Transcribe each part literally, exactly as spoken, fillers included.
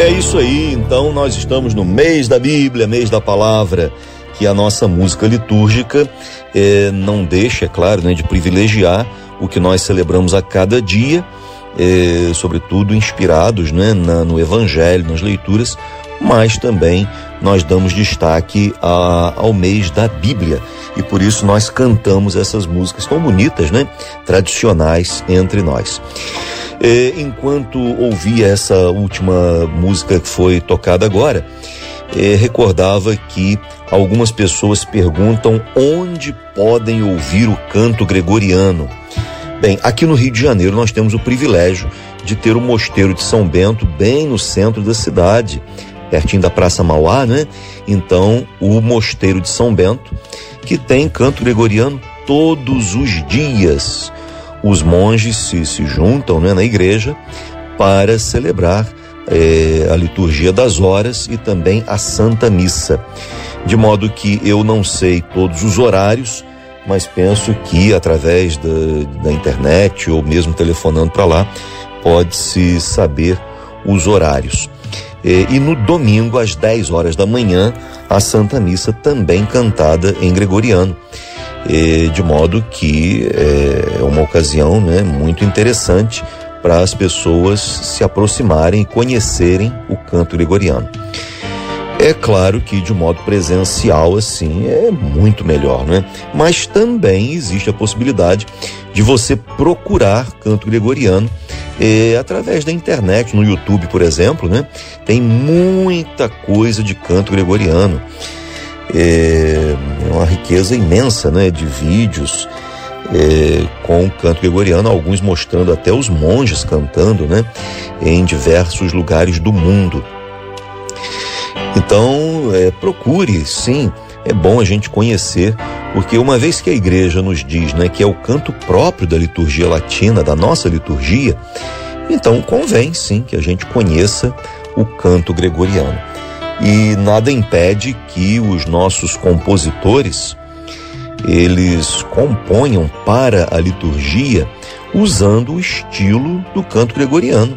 É isso aí, então nós estamos no mês da Bíblia, mês da palavra, que a nossa música litúrgica eh, não deixa, é claro, né, de privilegiar o que nós celebramos a cada dia, eh, sobretudo inspirados, né, na, no Evangelho, nas leituras, mas também nós damos destaque a, ao mês da Bíblia, e por isso nós cantamos essas músicas tão bonitas, né, tradicionais entre nós. Eh, enquanto ouvia essa última música que foi tocada agora, eh, recordava que algumas pessoas perguntam onde podem ouvir o canto gregoriano. Bem, aqui no Rio de Janeiro nós temos o privilégio de ter o Mosteiro de São Bento bem no centro da cidade, pertinho da Praça Mauá, né? Então, o Mosteiro de São Bento, que tem canto gregoriano todos os dias. Os monges se, se juntam, né, na igreja para celebrar eh, a liturgia das horas e também a Santa Missa. De modo que eu não sei todos os horários, mas penso que através da, da internet ou mesmo telefonando para lá, pode-se saber os horários. Eh, e no domingo, às dez horas da manhã, a Santa Missa também cantada em gregoriano. De modo que é uma ocasião, né, muito interessante para as pessoas se aproximarem e conhecerem o canto gregoriano. É claro que de modo presencial, assim, é muito melhor, né? Mas também existe a possibilidade de você procurar canto gregoriano é, através da internet, no YouTube, por exemplo, né? Tem muita coisa de canto gregoriano. É uma riqueza imensa, né, de vídeos é, com o canto gregoriano, alguns mostrando até os monges cantando, né, em diversos lugares do mundo. Então, é, procure, sim, é bom a gente conhecer, porque uma vez que a igreja nos diz, né, que é o canto próprio da liturgia latina, da nossa liturgia, então convém, sim, que a gente conheça o canto gregoriano. E nada impede que os nossos compositores, eles componham para a liturgia usando o estilo do canto gregoriano.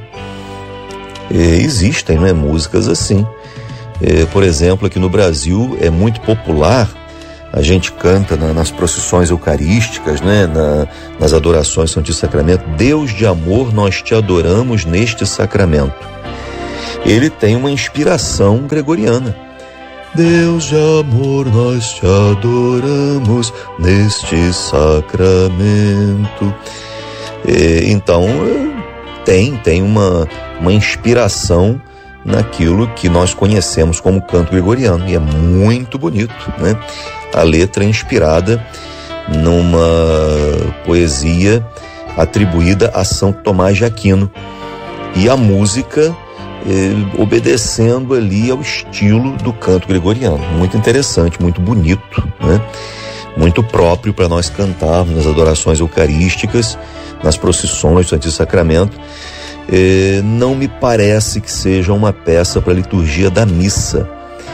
E existem, né, músicas assim. E, por exemplo, aqui no Brasil é muito popular, a gente canta na, nas procissões eucarísticas, né, na, nas adorações do Santíssimo Sacramento, Deus de amor, nós te adoramos neste sacramento. Ele tem uma inspiração gregoriana. Deus de amor, nós te adoramos neste sacramento. E, então, tem, tem uma, uma inspiração naquilo que nós conhecemos como canto gregoriano. E é muito bonito, né? A letra é inspirada numa poesia atribuída a São Tomás de Aquino. E a música Eh, obedecendo ali ao estilo do canto gregoriano. Muito interessante, muito bonito, né? Muito próprio para nós cantarmos nas adorações eucarísticas, nas procissões do Santíssimo Sacramento. Eh, não me parece que seja uma peça para a liturgia da missa.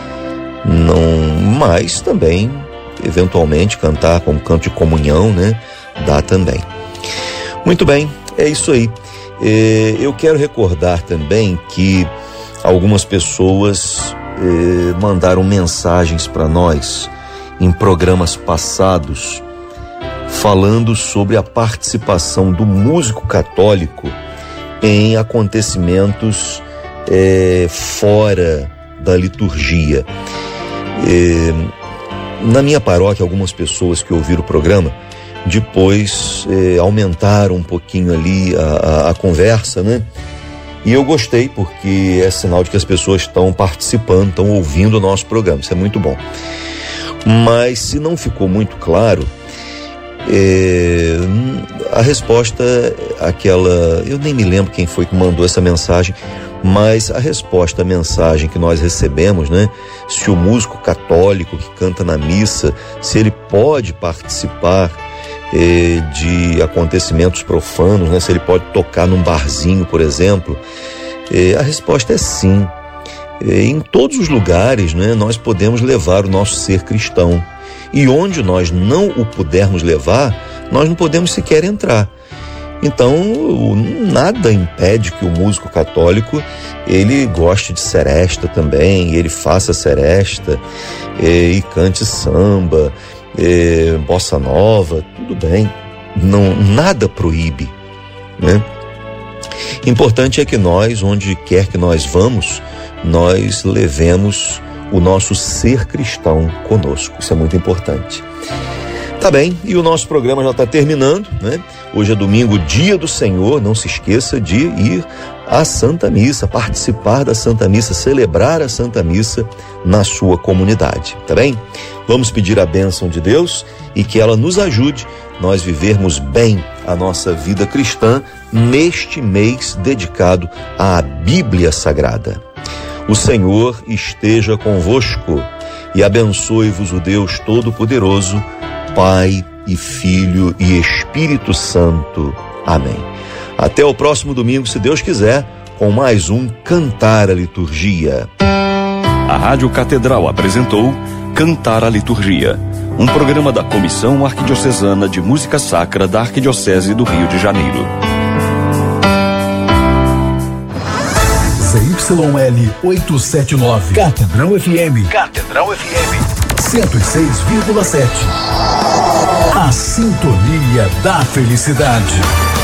Não, mas também, eventualmente, cantar como canto de comunhão, né? Dá também. Muito bem, é isso aí. Eh, eu quero recordar também que algumas pessoas eh, mandaram mensagens para nós em programas passados falando sobre a participação do músico católico em acontecimentos eh, fora da liturgia. Eh, na minha paróquia, algumas pessoas que ouviram o programa depois eh, aumentaram um pouquinho ali a, a, a conversa, né? E eu gostei, porque é sinal de que as pessoas estão participando, estão ouvindo o nosso programa, isso é muito bom. Mas se não ficou muito claro, eh, a resposta, aquela, eu nem me lembro quem foi que mandou essa mensagem, mas a resposta à mensagem que nós recebemos, né? Se o músico católico que canta na missa, se ele pode participar de acontecimentos profanos, né? Se ele pode tocar num barzinho, por exemplo, a resposta é sim. Em todos os lugares, né, nós podemos levar o nosso ser cristão, e onde nós não o pudermos levar, nós não podemos sequer entrar. Então, nada impede que o músico católico ele goste de seresta também, ele faça seresta e, e cante samba, e, bossa nova, tudo bem. Não, nada proíbe, né? Importante é que nós, onde quer que nós vamos, nós levemos o nosso ser cristão conosco. Isso é muito importante. Tá bem, e o nosso programa já está terminando, né? Hoje é domingo, dia do Senhor. Não se esqueça de ir à Santa Missa, participar da Santa Missa, celebrar a Santa Missa na sua comunidade, tá bem? Vamos pedir a bênção de Deus e que ela nos ajude nós vivermos bem a nossa vida cristã neste mês dedicado à Bíblia Sagrada. O Senhor esteja convosco e abençoe-vos o Deus Todo-Poderoso, Pai e Filho e Espírito Santo. Amém. Até o próximo domingo, se Deus quiser, com mais um Cantar a Liturgia. A Rádio Catedral apresentou Cantar a Liturgia, um programa da Comissão Arquidiocesana de Música Sacra da Arquidiocese do Rio de Janeiro. Z Y L oitocentos e setenta e nove, Catedral F M. Catedral F M. cento e seis vírgula sete. A sintonia da felicidade.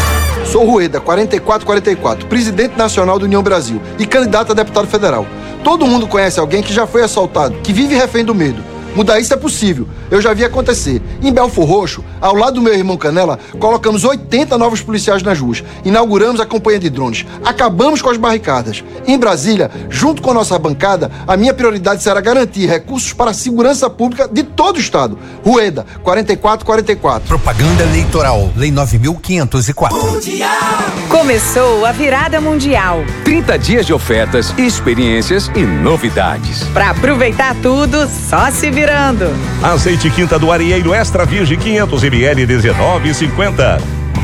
Sou Rueda, quarenta e quatro quarenta e quatro, presidente nacional do União Brasil e candidato a deputado federal. Todo mundo conhece alguém que já foi assaltado, que vive refém do medo. Mudar isso é possível. Eu já vi acontecer. Em Belfor Roxo, ao lado do meu irmão Canela, colocamos oitenta novos policiais nas ruas. Inauguramos a campanha de drones. Acabamos com as barricadas. Em Brasília, junto com a nossa bancada, a minha prioridade será garantir recursos para a segurança pública de todo o estado. Rueda, quarenta e quatro quarenta e quatro. Propaganda eleitoral, Lei nove mil quinhentos e quatro. Mundial. Começou a virada mundial. trinta dias de ofertas, experiências e novidades. Para aproveitar tudo, só se virando. Azeite Quinta do Arieiro Extra Virgem quinhentos mililitros dezenove reais e cinquenta.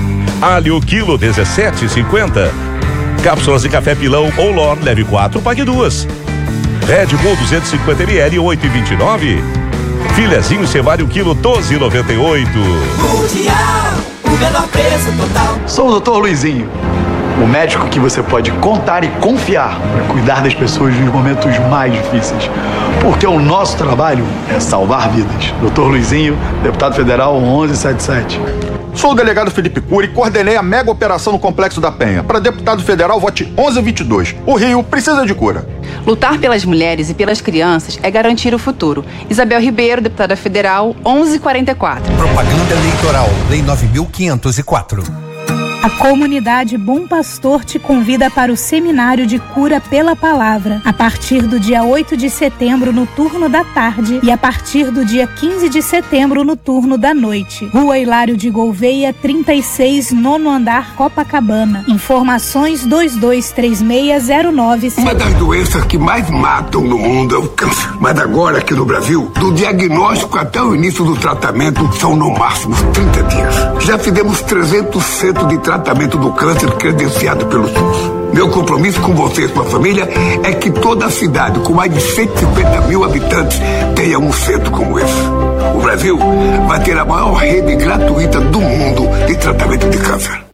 Alho quilo dezessete reais e cinquenta. Cápsulas de café pilão ou Lor, leve quatro, pague duas. Red Bull duzentos e cinquenta mililitros, oito reais e vinte e nove. Filezinho cevário quilo doze reais e noventa e oito. Mundial, o menor preço total. Sou o doutor Luizinho, o médico que você pode contar e confiar para cuidar das pessoas nos momentos mais difíceis. Porque o nosso trabalho é salvar vidas. doutor Luizinho, deputado federal onze setenta e sete. Sou o delegado Felipe Cury e coordenei a mega operação no Complexo da Penha. Para deputado federal, vote onze vinte e dois. O Rio precisa de cura. Lutar pelas mulheres e pelas crianças é garantir o futuro. Isabel Ribeiro, deputada federal, onze quarenta e quatro. Propaganda eleitoral, Lei nove mil quinhentos e quatro. A comunidade Bom Pastor te convida para o Seminário de Cura pela Palavra, a partir do dia oito de setembro no turno da tarde e a partir do dia quinze de setembro no turno da noite. Rua Hilário de Gouveia, trinta e seis, nono andar, Copacabana. Informações dois dois três seis zero nove. Uma das doenças que mais matam no mundo é o câncer. Mas agora aqui no Brasil, do diagnóstico até o início do tratamento são no máximo trinta dias. Já fizemos trezentos centros de tratamento tratamento do câncer credenciado pelo SUS. Meu compromisso com você e sua família é que toda a cidade, com mais de cento e cinquenta mil habitantes, tenha um centro como esse. O Brasil vai ter a maior rede gratuita do mundo de tratamento de câncer.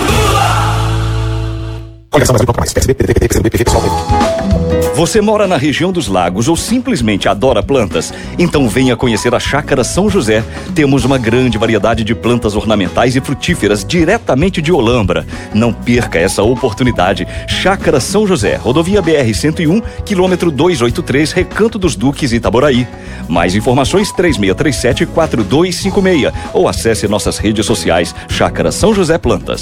Você mora na região dos lagos ou simplesmente adora plantas? Então venha conhecer a Chácara São José. Temos uma grande variedade de plantas ornamentais e frutíferas diretamente de Olambra. Não perca essa oportunidade. Chácara São José, rodovia B R cento e um, quilômetro duzentos e oitenta e três, Recanto dos Duques, Itaboraí. Mais informações três seis três sete, quatro dois cinco seis ou acesse nossas redes sociais Chácara São José Plantas.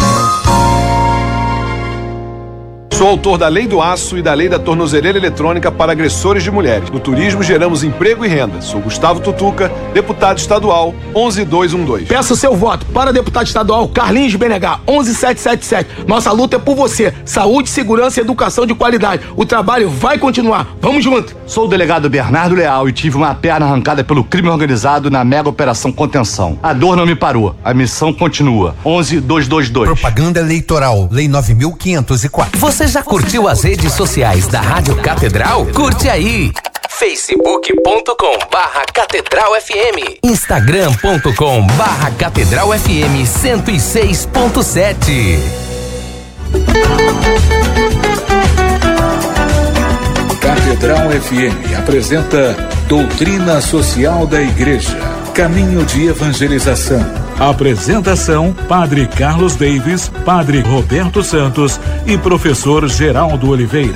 Sou autor da Lei do Aço e da Lei da Tornozeleira Eletrônica para agressores de mulheres. No turismo geramos emprego e renda. Sou Gustavo Tutuca, deputado estadual onze dois um dois. Peço seu voto para deputado estadual Carlinhos B N H onze sete sete sete. Nossa luta é por você. Saúde, segurança e educação de qualidade. O trabalho vai continuar. Vamos junto. Sou o delegado Bernardo Leal e tive uma perna arrancada pelo crime organizado na mega operação Contenção. A dor não me parou. A missão continua. onze dois dois dois. Propaganda eleitoral, Lei nove mil quinhentos e quatro. Você já curtiu as redes sociais da Rádio Catedral? Curte aí! facebook ponto com barra Catedral F M, instagram ponto com barra Catedral F M cento e seis ponto sete. Catedral F M apresenta Doutrina Social da Igreja, Caminho de Evangelização. Apresentação: Padre Carlos Davis, Padre Roberto Santos e Professor Geraldo Oliveira.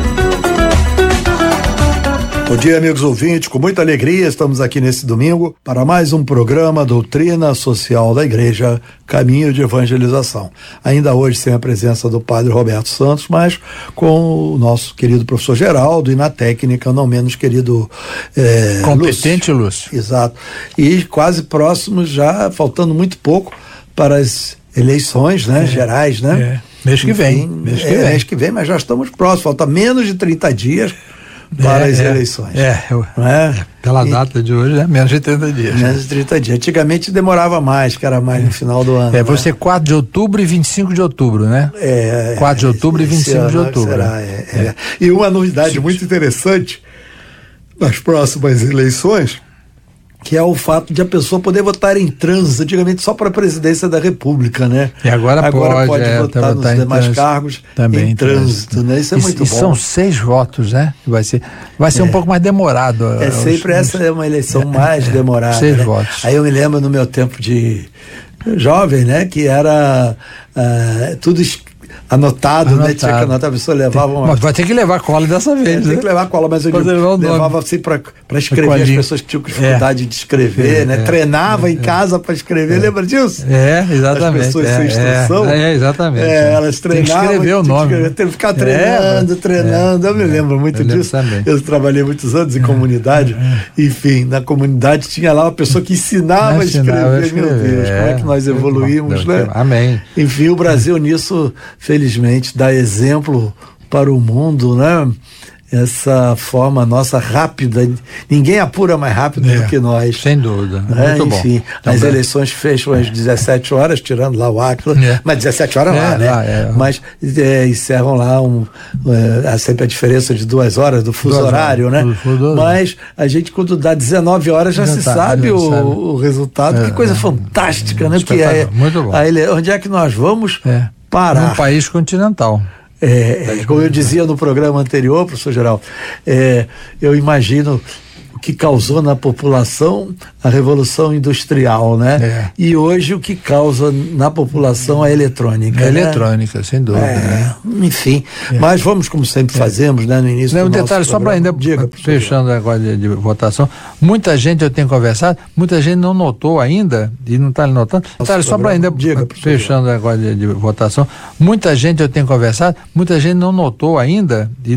Bom dia, amigos ouvintes, com muita alegria estamos aqui nesse domingo para mais um programa Doutrina Social da Igreja, Caminho de Evangelização. Ainda hoje sem a presença do Padre Roberto Santos, mas com o nosso querido professor Geraldo e na técnica não menos querido é, competente Lúcio. Lúcio. Exato. E quase próximos já, faltando muito pouco para as eleições, né, é, gerais, né? É. Mês que vem. Enfim, mês que é, vem. mês que vem, mas já estamos próximos, falta menos de trinta dias para é, as é, eleições. É, eu, não é? é pela e, data de hoje, é menos de trinta dias. Menos de trinta dias. Antigamente demorava mais, que era mais no final do ano. É, vai ser quatro de outubro e vinte e cinco de outubro, né? É. quatro de outubro e vinte e cinco de outubro. Será, é, é. É. E uma novidade Sim. muito interessante nas próximas eleições, que é o fato de a pessoa poder votar em trânsito, antigamente só para a presidência da República, né? E agora, agora pode, pode é, votar nos votar demais trânsito, cargos também em trânsito, trânsito, né? Isso é e, muito e bom. São seis votos, né? Vai ser, vai ser é. um pouco mais demorado. É sempre os, essa é uma eleição é, mais é, demorada. Seis né? votos. Aí eu me lembro no meu tempo de jovem, né? Que era uh, tudo Anotado, Anotado, né? Tinha que anotar, a pessoa levava uma... Mas vai ter que levar cola dessa vez, Tem né? que levar cola, mas eu digo, levava assim para escrever, as pessoas que tinham dificuldade é. de escrever, é, né? É, Treinava é, em casa para escrever, é. lembra disso? É, exatamente. As pessoas é, sem instrução. É, é exatamente. É, elas treinavam. Tem que escrever o nome. Tem que ficar treinando, é, treinando. É, eu me lembro muito eu disso. Lembro eu trabalhei muitos anos em comunidade, enfim, na comunidade tinha lá uma pessoa que ensinava, ensinava a escrever. Meu Deus, como é que nós evoluímos, né? Amém. Enfim, o Brasil nisso, felizmente, dá exemplo para o mundo, né? Essa forma nossa rápida, ninguém apura mais rápido é, do que nós. Sem dúvida, né? Muito Enfim, bom. as eleições fecham às dezessete horas, tirando lá o Acla, é. mas dezessete horas é, lá, né? Lá, é. Mas é, encerram lá um, é, há sempre a diferença de duas horas do fuso duas horário, horas, né? Fuso, mas a gente, quando dá dezenove horas, já, já se tá, sabe, já o, sabe o resultado. É, que coisa é, fantástica, né? Que é, muito bom. A ele, onde é que nós vamos é. parar? Um país continental. É, como eu dizia no programa anterior, professor Geraldo, é, eu imagino o que causou na população a Revolução Industrial, né? É. E hoje o que causa na população a eletrônica. A né? eletrônica, sem dúvida. É, né? Enfim, é. mas vamos, como sempre fazemos, né? No início Não, do um detalhe nosso só para ainda, Diga, fechando agora de, de votação, muita gente eu tenho conversado, muita gente não notou ainda, e não está notando, detalhe só para ainda, Diga, fechando agora de, de votação, muita gente eu tenho conversado, muita gente não notou ainda, e